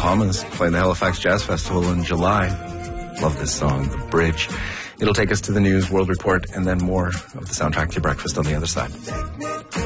Bahamas, playing the Halifax Jazz Festival in July. Love this song, The Bridge. It'll take us to the news, World Report, and then more of the soundtrack to your breakfast on the other side.